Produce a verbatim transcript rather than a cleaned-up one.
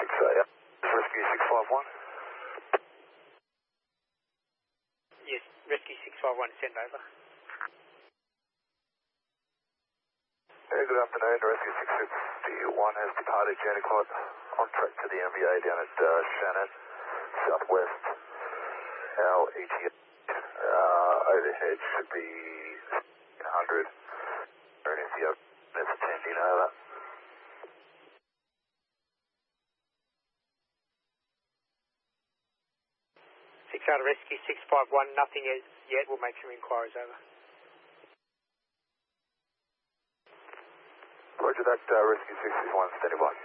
six eight. Rescue six five one. Yes, Rescue six five one, send over. Hey, good afternoon. Rescue six fifty-one has departed Jandakot on track to the M V A down at uh, Shannon, southwest. Our E T A uh, overhead should be one hundred. And if you have that's attending over. six out of Rescue six five one, nothing as yet. We'll make some inquiries over. Roger that, uh, Rescue six six one, standing by.